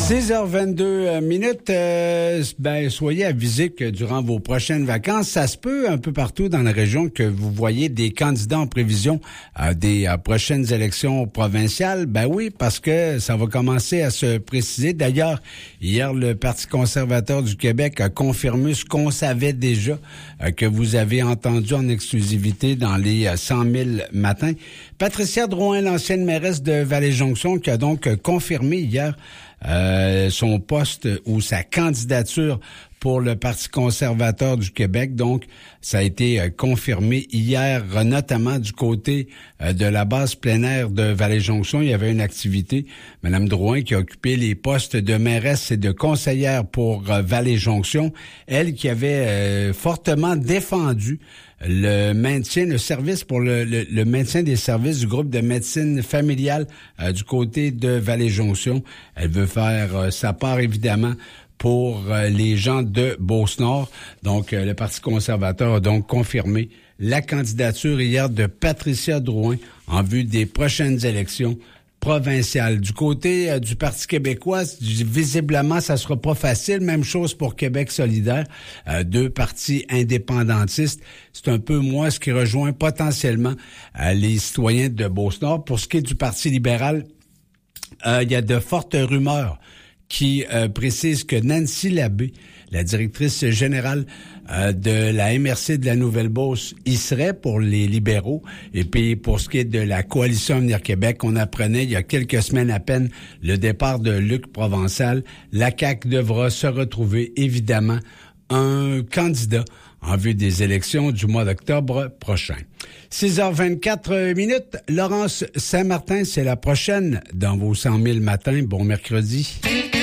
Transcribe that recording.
6h22 minutes. Soyez avisés que durant vos prochaines vacances, ça se peut un peu partout dans la région que vous voyez des candidats en prévision des prochaines élections provinciales. Ben oui, parce que ça va commencer à se préciser. D'ailleurs, hier, le Parti conservateur du Québec a confirmé ce qu'on savait déjà, que vous avez entendu en exclusivité dans les 100 000 matins. Patricia Drouin, l'ancienne mairesse de Vallée-Jonction, qui a donc confirmé hier son poste ou sa candidature pour le Parti conservateur du Québec. Donc, ça a été confirmé hier, notamment du côté de la base plein air de Vallée-Jonction. Il y avait une activité, Mme Drouin, qui a occupé les postes de mairesse et de conseillère pour Vallée-Jonction. Elle qui avait fortement défendu le maintien, le service pour le maintien des services du groupe de médecine familiale du côté de Vallée-Jonction. Elle veut faire sa part, évidemment, pour les gens de Beauce-Nord. Donc, le Parti conservateur a donc confirmé la candidature hier de Patricia Drouin en vue des prochaines élections provinciales. Du côté du Parti québécois, visiblement, ça sera pas facile. Même chose pour Québec solidaire, deux partis indépendantistes. C'est un peu moins ce qui rejoint potentiellement les citoyens de Beauce-Nord. Pour ce qui est du Parti libéral, il y a de fortes rumeurs qui précisent que Nancy Labbé, la directrice générale de la MRC de la Nouvelle-Beauce, y serait pour les libéraux. Et puis, pour ce qui est de la Coalition Avenir Québec, on apprenait il y a quelques semaines à peine le départ de Luc Provençal. La CAQ devra se retrouver, évidemment, un candidat en vue des élections du mois d'octobre prochain. 6h24 minutes. Laurence Saint-Martin, c'est la prochaine dans vos 100 000 matins. Bon mercredi.